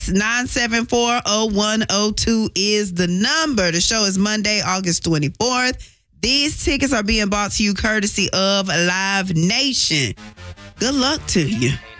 974-0102 is the number. The show is Monday, August 24th. These tickets are being brought to you courtesy of Live Nation. Good luck to you.